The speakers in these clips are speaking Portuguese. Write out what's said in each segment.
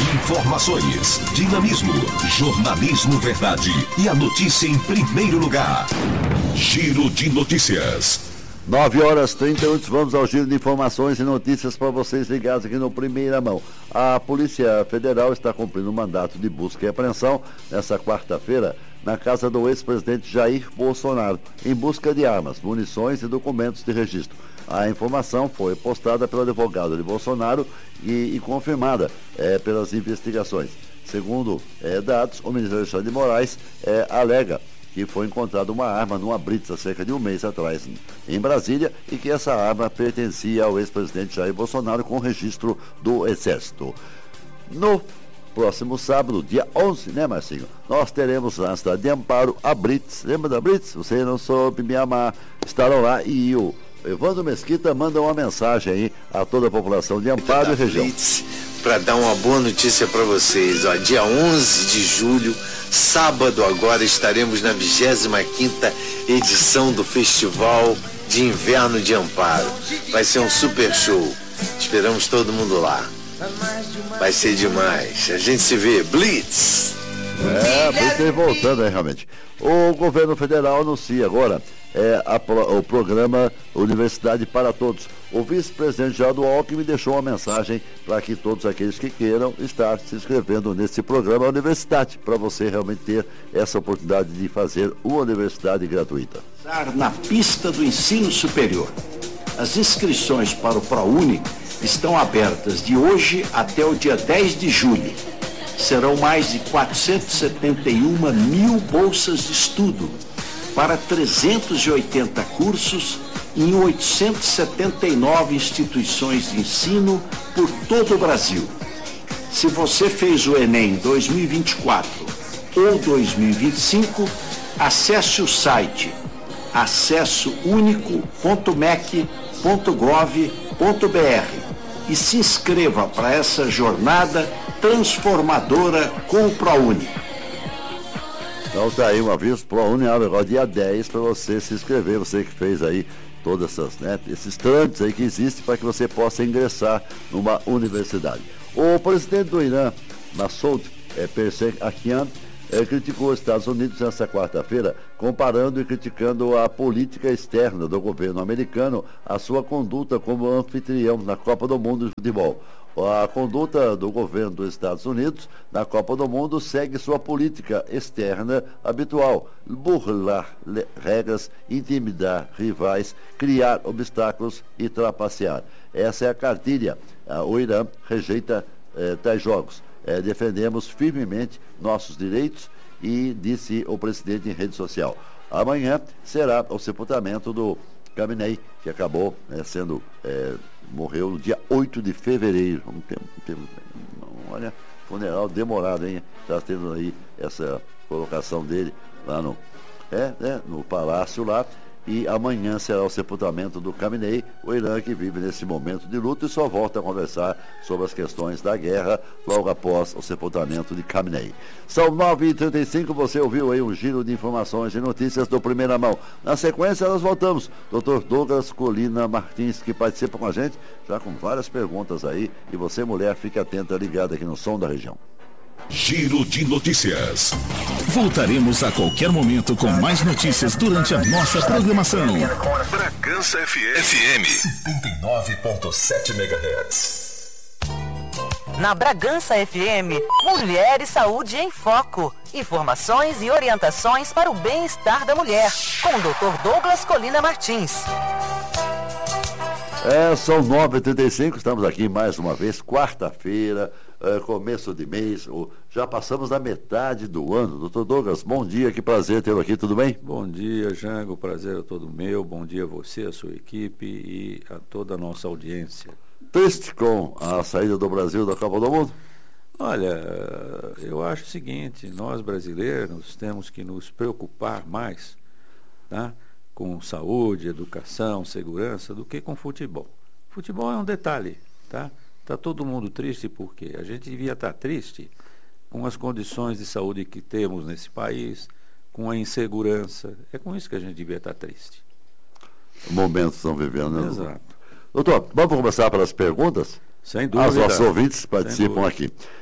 Informações, dinamismo, jornalismo verdade e a notícia em primeiro lugar. Giro de Notícias. 9h30, vamos ao giro de informações e notícias para vocês ligados aqui no Primeira Mão. A Polícia Federal está cumprindo um mandato de busca e apreensão nessa quarta-feira na casa do ex-presidente Jair Bolsonaro, em busca de armas, munições e documentos de registro. A informação foi postada pelo advogado de Bolsonaro e confirmada pelas investigações. Segundo dados, o ministro Alexandre de Moraes alega que foi encontrada uma arma numa blitz há cerca de um mês atrás em Brasília e que essa arma pertencia ao ex-presidente Jair Bolsonaro com registro do Exército. No próximo sábado, dia 11, né, Marcinho? Nós teremos na cidade de Amparo a blitz. Lembra da blitz? Você não soube me amar. Estarão lá e o Evandro Mesquita manda uma mensagem aí a toda a população de Amparo e região. Para dar uma boa notícia para vocês, ó, dia 11 de julho, sábado agora, estaremos na 25ª edição do Festival de Inverno de Amparo. Vai ser um super show. Esperamos todo mundo lá. Vai ser demais. A gente se vê. Blitz! Blitz voltando aí, realmente. O governo federal anuncia agora o programa Universidade para Todos. O vice-presidente Geraldo Alckmin deixou uma mensagem para que todos aqueles que queiram estar se inscrevendo nesse programa Universidade, para você realmente ter essa oportunidade de fazer uma universidade gratuita. Na pista do ensino superior. As inscrições para o ProUni estão abertas de hoje até o dia 10 de julho. Serão mais de 471 mil bolsas de estudo para 380 cursos em 879 instituições de ensino por todo o Brasil. Se você fez o Enem 2024 ou 2025, acesse o site acessounico.mec.gov.br e se inscreva para essa jornada transformadora com o ProUni. Então tá aí um aviso, ProUni abre agora dia 10 para você se inscrever, você que fez aí todas essas, esses trâmites aí que existem para que você possa ingressar numa universidade. O presidente do Irã, Massoud Pezeshkian, criticou os Estados Unidos nesta quarta-feira, comparando e criticando a política externa do governo americano, a sua conduta como anfitrião na Copa do Mundo de Futebol. A conduta do governo dos Estados Unidos na Copa do Mundo segue sua política externa habitual: burlar regras, intimidar rivais, criar obstáculos e trapacear. Essa é a cartilha. O Irã rejeita tais jogos. Defendemos firmemente nossos direitos e disse o presidente em rede social. Amanhã será o sepultamento do Khamenei, que acabou morreu no dia 8 de fevereiro. Olha, funeral demorado, hein? Está tendo aí essa colocação dele lá no palácio lá. E amanhã será o sepultamento do Khamenei, o Irã que vive nesse momento de luto e só volta a conversar sobre as questões da guerra logo após o sepultamento de Khamenei. São 9h35, você ouviu aí um giro de informações e notícias do Primeira Mão. Na sequência nós voltamos. Dr. Douglas Colina Martins, que participa com a gente, já com várias perguntas aí. E você, mulher, fique atenta, ligada aqui no Som da Região. Giro de Notícias. Voltaremos a qualquer momento com mais notícias durante a nossa programação. Bragança FM 79.7 MHz. Na Bragança FM, Mulher e Saúde em Foco. Informações e orientações para o bem-estar da mulher. Com o Dr. Douglas Colina Martins. São 9h35, estamos aqui mais uma vez, quarta-feira, começo de mês, já passamos da metade do ano. Doutor Douglas, bom dia, que prazer tê-lo aqui, tudo bem? Bom dia, Jango, o prazer é todo meu, bom dia a você, a sua equipe e a toda a nossa audiência. Triste com a saída do Brasil da Copa do Mundo? Olha, eu acho o seguinte, nós brasileiros temos que nos preocupar mais, tá? Com saúde, educação, segurança, do que com futebol. Futebol é um detalhe, tá? Está todo mundo triste porque a gente devia estar triste com as condições de saúde que temos nesse país, com a insegurança. É com isso que a gente devia estar triste. Momentos estão vivendo, né? Exato. Doutor, vamos começar pelas perguntas? Sem dúvida. Os nossos ouvintes participam aqui.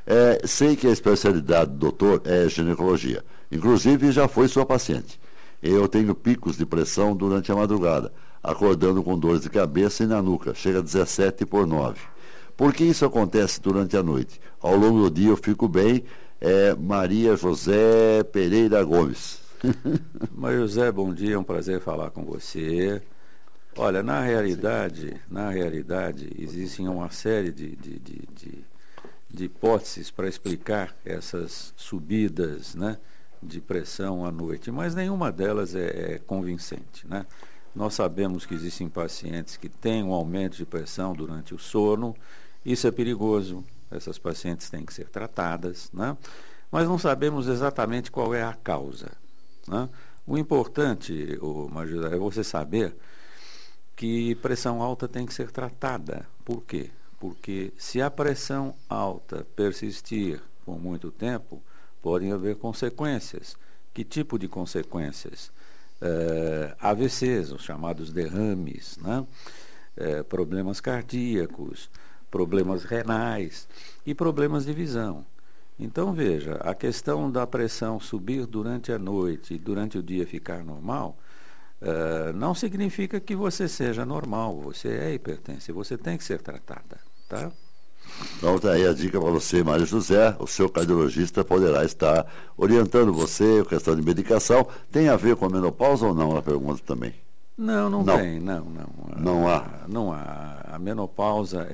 Sei que a especialidade do doutor é ginecologia. Inclusive, já foi sua paciente. Eu tenho picos de pressão durante a madrugada, acordando com dores de cabeça e na nuca. Chega a 17/9. Por que isso acontece durante a noite? Ao longo do dia eu fico bem. Maria José Pereira Gomes. Maria José, bom dia, é um prazer falar com você. Olha, na realidade, existem uma série de hipóteses para explicar essas subidas, né, de pressão à noite, mas nenhuma delas é convincente, né? Nós sabemos que existem pacientes que têm um aumento de pressão durante o sono, isso é perigoso, essas pacientes têm que ser tratadas, né? Mas não sabemos exatamente qual é a causa, né? O importante, Maria José, é você saber que pressão alta tem que ser tratada. Por quê? Porque se a pressão alta persistir por muito tempo, podem haver consequências. Que tipo de consequências? AVCs, os chamados derrames, né? Problemas cardíacos, problemas renais e problemas de visão. Então, veja, a questão da pressão subir durante a noite e durante o dia ficar normal, não significa que você seja normal, você é hipertensa, você tem que ser tratada, tá? Então tá aí a dica para você, Maria José. O seu cardiologista poderá estar orientando você, questão de medicação. Tem a ver com a menopausa ou não? A pergunta também. Não tem, não. Não há? Não há. A menopausa,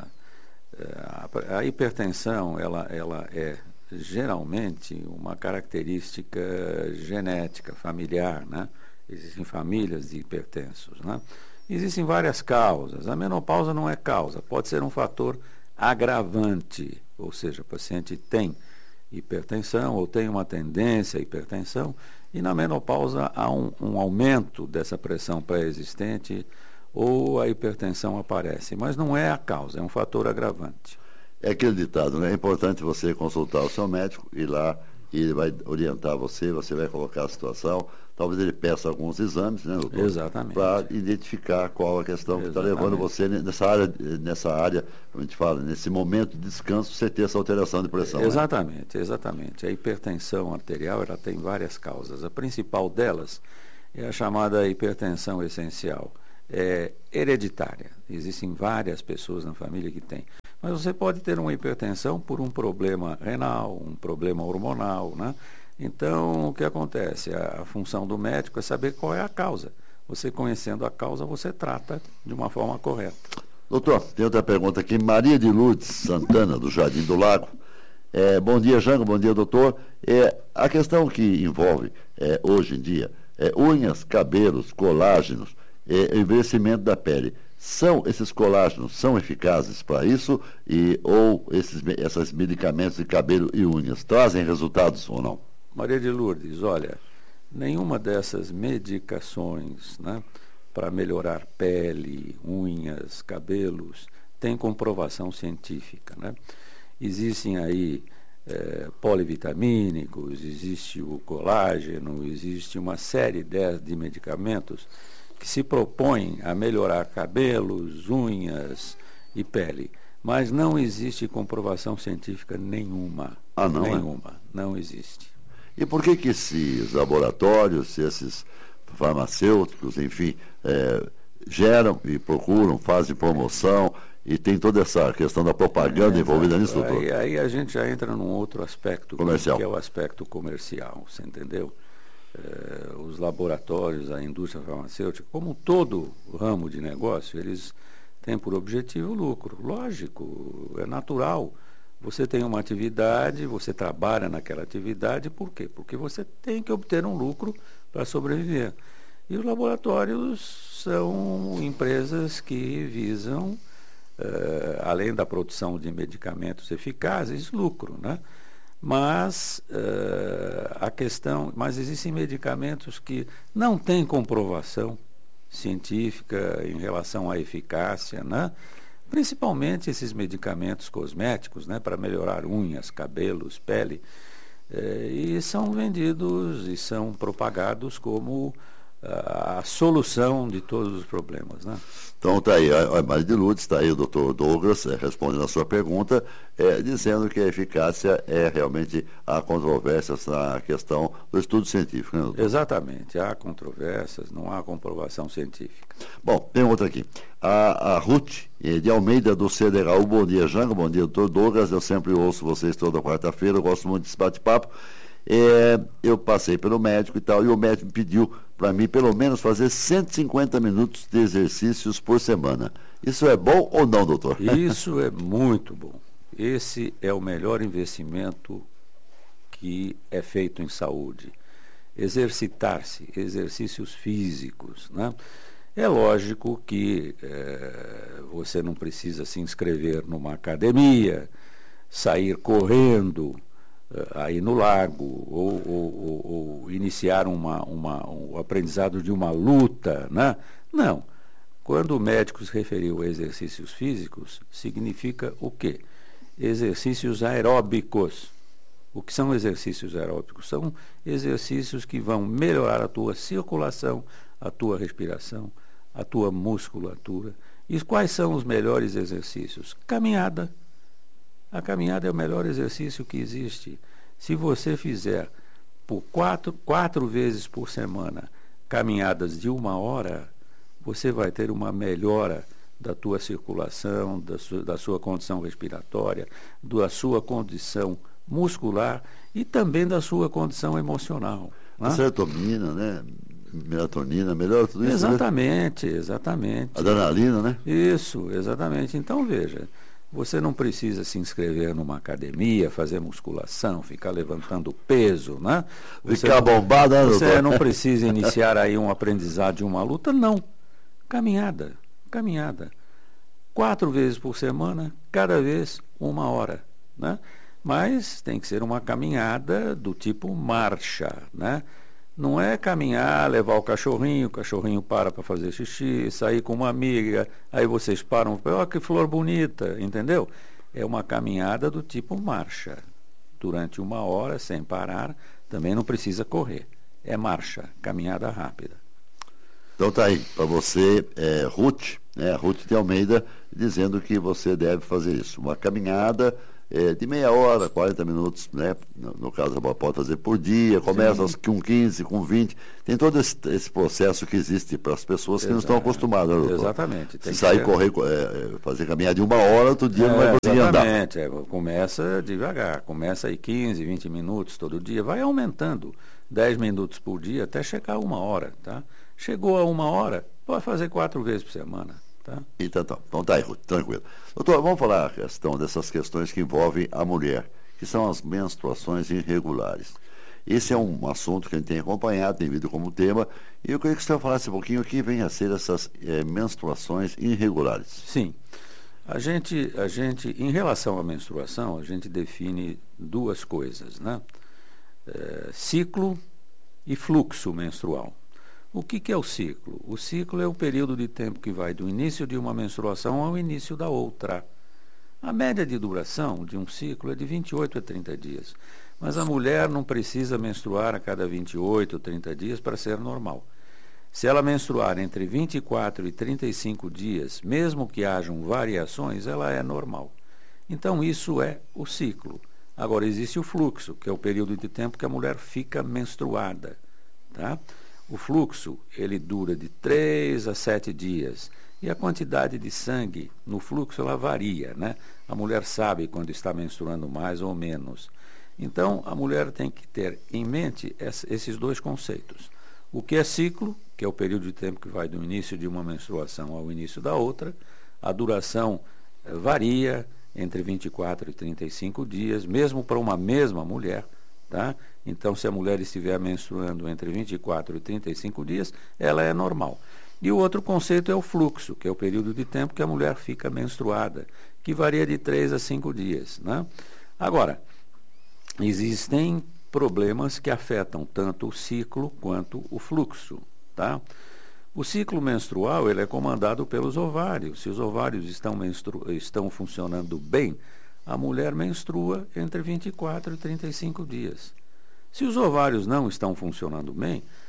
a hipertensão, ela é geralmente uma característica genética, familiar, né? Existem famílias de hipertensos, né? Existem várias causas. A menopausa não é causa, pode ser um fator agravante, ou seja, o paciente tem hipertensão ou tem uma tendência à hipertensão e na menopausa há um aumento dessa pressão pré-existente ou a hipertensão aparece, mas não é a causa, é um fator agravante. É aquele ditado, né? É importante você consultar o seu médico, ir lá e ele vai orientar você vai colocar a situação, talvez ele peça alguns exames, né, doutor? Exatamente. Para identificar qual a questão que está levando você nessa área, como a gente fala, nesse momento de descanso, você ter essa alteração de pressão. Exatamente. A hipertensão arterial, ela tem várias causas. A principal delas é a chamada hipertensão essencial. É hereditária. Existem várias pessoas na família que têm. Mas você pode ter uma hipertensão por um problema renal, um problema hormonal, né? Então, o que acontece? A função do médico é saber qual é a causa. Você conhecendo a causa, você trata de uma forma correta. Doutor, tem outra pergunta aqui. Maria de Lourdes Santana, do Jardim do Lago. Bom dia, Jango. Bom dia, doutor. A questão que envolve, hoje em dia, unhas, cabelos, colágenos, envelhecimento da pele. Esses colágenos são eficazes para isso? Ou esses medicamentos de cabelo e unhas trazem resultados ou não? Maria de Lourdes, olha, nenhuma dessas medicações, né, para melhorar pele, unhas, cabelos, tem comprovação científica, né? Existem aí polivitamínicos, existe o colágeno, existe uma série de medicamentos que se propõem a melhorar cabelos, unhas e pele, mas não existe comprovação científica nenhuma. Não? Nenhuma, não existe. E por que esses laboratórios, esses farmacêuticos, enfim, geram e procuram, fazem promoção e tem toda essa questão da propaganda envolvida nisso, doutor? Aí a gente já entra num outro aspecto, comercial, que é o aspecto comercial, você entendeu? Os laboratórios, a indústria farmacêutica, como todo ramo de negócio, eles têm por objetivo o lucro. Lógico, é natural. Você tem uma atividade, você trabalha naquela atividade, por quê? Porque você tem que obter um lucro para sobreviver. E os laboratórios são empresas que visam, além da produção de medicamentos eficazes, lucro, né? Mas mas existem medicamentos que não têm comprovação científica em relação à eficácia, né? Principalmente esses medicamentos cosméticos, né, para melhorar unhas, cabelos, pele, e são vendidos e são propagados como a solução de todos os problemas, né? Então está aí, a Maria de Lourdes, está aí o doutor Douglas respondendo a sua pergunta, dizendo que a eficácia é realmente há controvérsias na questão do estudo científico, né, doutor? Exatamente, há controvérsias, não há comprovação científica. Bom, tem outra aqui. A Ruth de Almeida do CDHU, bom dia, Janga, bom dia, doutor Douglas, eu sempre ouço vocês toda quarta-feira, eu gosto muito desse bate-papo. Eu passei pelo médico e tal, e o médico me pediu para mim pelo menos fazer 150 minutos de exercícios por semana. Isso é bom ou não, doutor? Isso é muito bom. Esse é o melhor investimento que é feito em saúde. Exercitar-se, exercícios físicos, né? É lógico que você não precisa se inscrever numa academia, sair correndo aí no lago, ou iniciar o aprendizado de uma luta, né? Não. Quando o médico se referiu a exercícios físicos, significa o quê? Exercícios aeróbicos. O que são exercícios aeróbicos? São exercícios que vão melhorar a tua circulação, a tua respiração, a tua musculatura. E quais são os melhores exercícios? Caminhada. A caminhada é o melhor exercício que existe. Se você fizer por quatro vezes por semana caminhadas de 1 hora, você vai ter uma melhora da tua circulação, da sua condição respiratória, da sua condição muscular e também da sua condição emocional. A serotonina, né? Melatonina, melhora tudo isso? Exatamente, né? Exatamente. Adrenalina, né? Isso, exatamente. Então, veja, você não precisa se inscrever numa academia, fazer musculação, ficar levantando peso, né? Ficar bombado, né, doutor? Você não precisa iniciar aí um aprendizado de uma luta, não. Caminhada. 4 vezes por semana, cada vez 1 hora, né? Mas tem que ser uma caminhada do tipo marcha, né? Não é caminhar, levar o cachorrinho para fazer xixi, sair com uma amiga, aí vocês param, ó, que flor bonita, entendeu? É uma caminhada do tipo marcha, durante 1 hora, sem parar, também não precisa correr. É marcha, caminhada rápida. Então tá aí, para você, Ruth, né, Ruth de Almeida, dizendo que você deve fazer isso, uma caminhada de meia hora, 40 minutos, né? No caso, ela pode fazer por dia, começa com 15, com 20. Tem todo esse processo que existe para as pessoas que não estão acostumadas. Né, exatamente. Se sair correr, fazer caminhar de 1 hora, outro dia não vai conseguir andar. Exatamente. Começa devagar, começa aí 15, 20 minutos todo dia, vai aumentando 10 minutos por dia até chegar a 1 hora, tá? Chegou a 1 hora, pode fazer 4 vezes por semana. Tá? Então tá aí, Ruth, tranquilo. Doutor, vamos falar a questão dessas questões que envolvem a mulher, que são as menstruações irregulares. Esse é um assunto que a gente tem acompanhado, tem vindo como tema, e eu queria que o senhor falasse um pouquinho o que vem a ser essas menstruações irregulares. Sim. A gente, em relação à menstruação, a gente define 2 coisas, né? Ciclo e fluxo menstrual. O que é o ciclo? O ciclo é o período de tempo que vai do início de uma menstruação ao início da outra. A média de duração de um ciclo é de 28 a 30 dias. Mas a mulher não precisa menstruar a cada 28 ou 30 dias para ser normal. Se ela menstruar entre 24 e 35 dias, mesmo que hajam variações, ela é normal. Então, isso é o ciclo. Agora, existe o fluxo, que é o período de tempo que a mulher fica menstruada, tá? O fluxo, ele dura de 3 a 7 dias. E a quantidade de sangue no fluxo, ela varia, né? A mulher sabe quando está menstruando mais ou menos. Então, a mulher tem que ter em mente esses 2 conceitos. O que é ciclo, que é o período de tempo que vai do início de uma menstruação ao início da outra. A duração varia entre 24 e 35 dias, mesmo para uma mesma mulher. Tá? Então, se a mulher estiver menstruando entre 24 e 35 dias, ela é normal. E o outro conceito é o fluxo, que é o período de tempo que a mulher fica menstruada, que varia de 3 a 5 dias. Né? Agora, existem problemas que afetam tanto o ciclo quanto o fluxo. Tá? O ciclo menstrual ele é comandado pelos ovários. Se os ovários estão funcionando bem, a mulher menstrua entre 24 e 35 dias. Se os ovários não estão funcionando bem,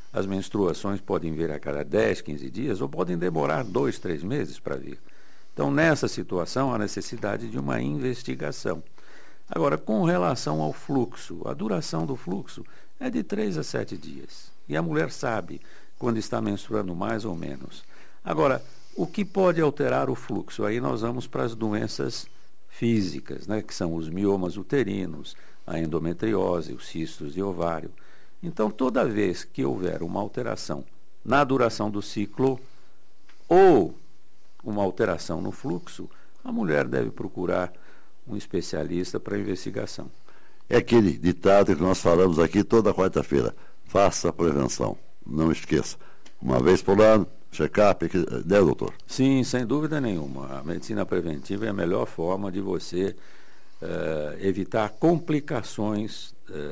As menstruações podem vir a cada 10, 15 dias ou podem demorar 2, 3 meses para vir. Então, nessa situação, há necessidade de uma investigação. Agora, com relação ao fluxo, a duração do fluxo é de 3 a 7 dias. E a mulher sabe quando está menstruando mais ou menos. Agora, o que pode alterar o fluxo? Aí nós vamos para as doenças físicas, né, que são os miomas uterinos, a endometriose, os cistos de ovário. Então, toda vez que houver uma alteração na duração do ciclo ou uma alteração no fluxo, a mulher deve procurar um especialista para investigação. É aquele ditado que nós falamos aqui toda quarta-feira. Faça a prevenção. Não esqueça. Uma vez por ano, check-up, né, doutor? Sim, sem dúvida nenhuma. A medicina preventiva é a melhor forma de você evitar complicações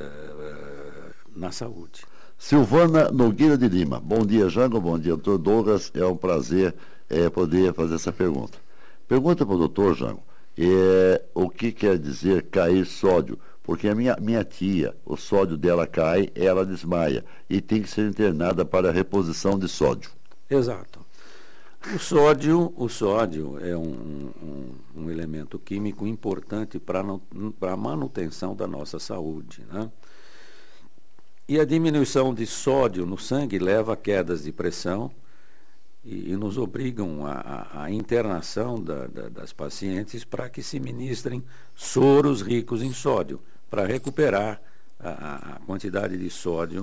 na saúde. Silvana Nogueira de Lima. Bom dia, Jango. Bom dia, doutor Douglas. É um prazer poder fazer essa pergunta. Pergunta para o doutor Jango. O que quer dizer cair sódio? Porque a minha tia, o sódio dela cai, ela desmaia e tem que ser internada para reposição de sódio. Exato. O sódio é um elemento químico importante para a manutenção da nossa saúde, né? E a diminuição de sódio no sangue leva a quedas de pressão e nos obrigam à internação das pacientes para que se ministrem soros ricos em sódio, para recuperar a quantidade de sódio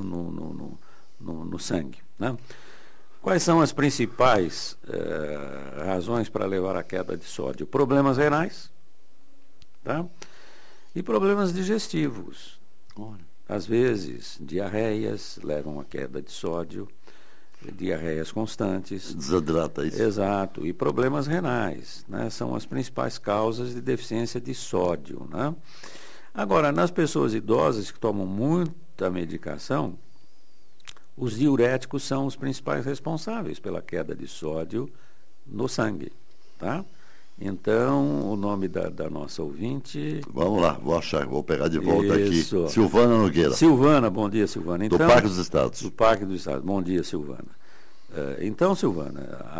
no sangue, né? Quais são as principais razões para levar à queda de sódio? Problemas renais, tá? E problemas digestivos. Às vezes, diarreias levam à queda de sódio, diarreias constantes. Desidrata isso. Exato. E problemas renais, né? São as principais causas de deficiência de sódio, né? Agora, nas pessoas idosas que tomam muita medicação, os diuréticos são os principais responsáveis pela queda de sódio no sangue, tá? Então, o nome da nossa ouvinte... Vamos lá, vou pegar de volta Isso. aqui. Silvana Nogueira. Silvana, bom dia, Silvana. Então, do Parque dos Estados. Do Parque dos Estados. Bom dia, Silvana. Então, Silvana,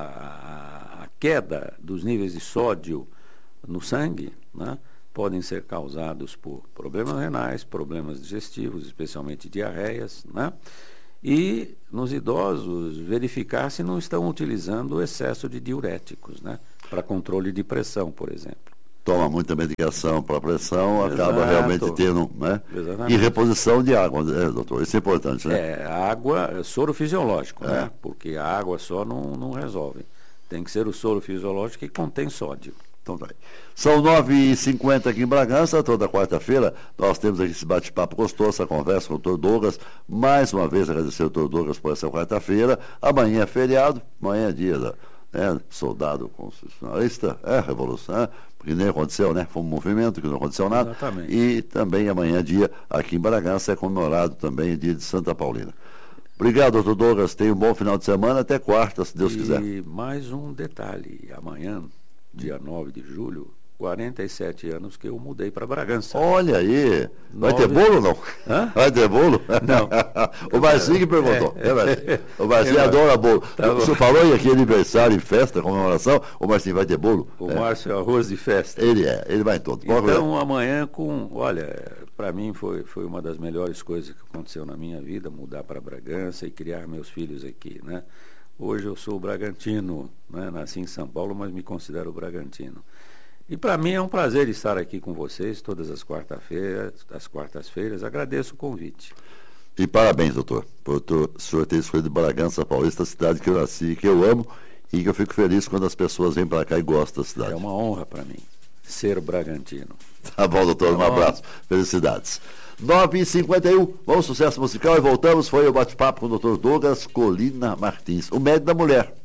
a queda dos níveis de sódio no sangue, né, podem ser causados por problemas renais, problemas digestivos, especialmente diarreias, né? E nos idosos, verificar se não estão utilizando o excesso de diuréticos, né? Para controle de pressão, por exemplo. Toma muita medicação para pressão, Exato. Acaba realmente tendo, né? Exatamente. E reposição de água, doutor? Isso é importante, né? A água é soro fisiológico, né? Porque a água só não resolve. Tem que ser o soro fisiológico que contém sódio. Então tá aí. São 9h50 aqui em Bragança, toda quarta-feira nós temos aqui esse bate-papo gostoso, essa conversa com o Dr. Douglas. Mais uma vez agradecer ao Dr. Douglas por essa quarta-feira. Amanhã é feriado, amanhã é dia da soldado constitucionalista, revolução, porque nem aconteceu, né? Foi um movimento que não aconteceu nada. Exatamente. E também amanhã é dia, aqui em Bragança, é comemorado também o dia de Santa Paulina. Obrigado, doutor Douglas. Tenha um bom final de semana, até quarta, se Deus quiser. E mais um detalhe, amanhã, dia 9 de julho, 47 anos que eu mudei para Bragança. Olha aí, vai ter bolo ou não? Hã? Vai ter bolo? Não. O Marcinho que perguntou. O Marcinho adora bolo. Tá o senhor falou em aqui aniversário, festa, comemoração, o Marcinho vai ter bolo? O Márcio é arroz de festa. Ele vai em todo. Então, amanhã para mim foi uma das melhores coisas que aconteceu na minha vida, mudar para Bragança e criar meus filhos aqui, né? Hoje eu sou bragantino, né? Nasci em São Paulo, mas me considero bragantino. E para mim é um prazer estar aqui com vocês todas as quartas-feiras. Agradeço o convite. E parabéns, doutor, por o senhor ter escolhido Bragança Paulista, a cidade que eu nasci, que eu amo e que eu fico feliz quando as pessoas vêm para cá e gostam da cidade. É uma honra para mim ser bragantino. Tá bom, doutor, um abraço. Felicidades. 9h51, vamos sucesso musical e voltamos. Foi o bate-papo com o Dr. Douglas Colina Martins, o médico da mulher.